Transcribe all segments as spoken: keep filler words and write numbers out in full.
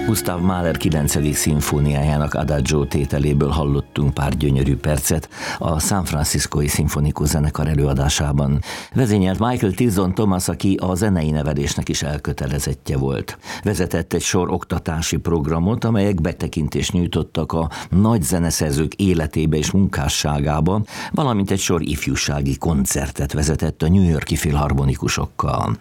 Gustav Mahler kilencedik szimfóniájának Adagio tételéből hallottunk pár gyönyörű percet a San Franciscói Szimfonikus Zenekar előadásában. Vezényelt Michael Tilson Thomas, aki a zenei nevelésnek is elkötelezettje volt. Vezetett egy sor oktatási programot, amelyek betekintést nyújtottak a nagy zeneszerzők életébe és munkásságába, valamint egy sor ifjúsági koncertet vezetett a New York-i filharmonikusokkal.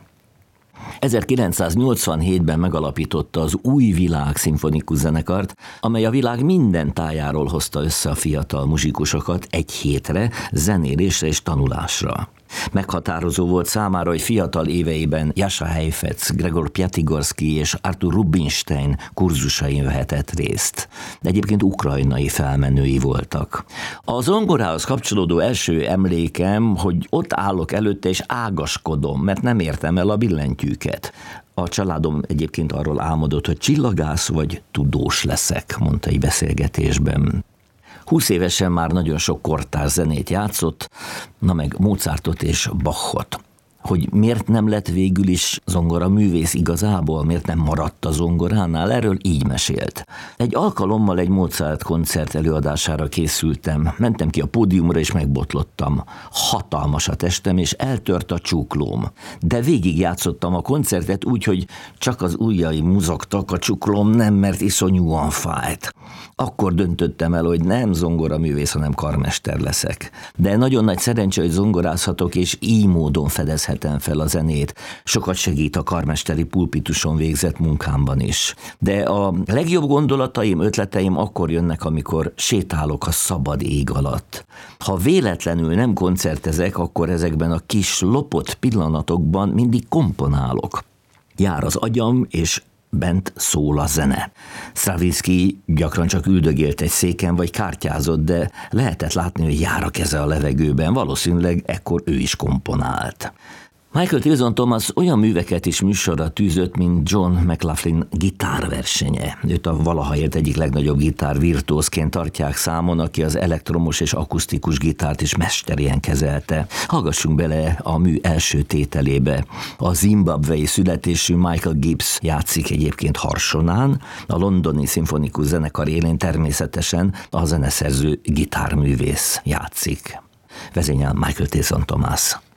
ezerkilencszáznyolcvanhétben megalapította az Új Világ Szimfonikus Zenekart, amely a világ minden tájáról hozta össze a fiatal muzsikusokat egy hétre, zenélésre és tanulásra. Meghatározó volt számára, hogy fiatal éveiben Jascha Heifetz, Gregor Piatigorsky és Artur Rubinstein kurzusain vehetett részt. De egyébként ukrajnai felmenői voltak. A zongorához kapcsolódó első emlékem, hogy ott állok előtte és ágaskodom, mert nem értem el a billentyűket. A családom egyébként arról álmodott, hogy csillagász vagy tudós leszek, mondta egy beszélgetésben. Húsz évesen már nagyon sok kortárs zenét játszott, na meg Mozartot és Bachot. Hogy miért nem lett végül is zongora művész igazából, miért nem maradt a zongoránál, erről így mesélt. Egy alkalommal egy Mozart koncert előadására készültem, mentem ki a pódiumra és megbotlottam. Hatalmas a testem és eltört a csuklóm. De végig játszottam a koncertet úgy, hogy csak az ujjaim muzogtak, a csuklóm nem, mert iszonyúan fájt. Akkor döntöttem el, hogy nem zongora művész, hanem karmester leszek. De nagyon nagy szerencse, hogy zongorázhatok, és így módon fedezhetem fel a zenét. Sokat segít a karmesteri pulpituson végzett munkámban is. De a legjobb gondolataim, ötleteim akkor jönnek, amikor sétálok a szabad ég alatt. Ha véletlenül nem koncertezek, akkor ezekben a kis lopott pillanatokban mindig komponálok. Jár az agyam, és bent szól a zene. Stravinsky gyakran csak üldögélt egy széken vagy kártyázott, de lehetett látni, hogy jár a keze a levegőben, valószínűleg ekkor ő is komponált. Michael Tilson Thomas olyan műveket is műsorra tűzött, mint John McLaughlin gitárversenye. Őt a valaha élt egyik legnagyobb gitárvirtuózként tartják számon, aki az elektromos és akusztikus gitárt is mesterien kezelte. Hallgassunk bele a mű első tételébe. A zimbabwei születésű Michael Gibbs játszik egyébként harsonán, a londoni szimfonikus zenekar élén természetesen a zeneszerző gitárművész játszik. Vezényel Michael Tilson Thomas.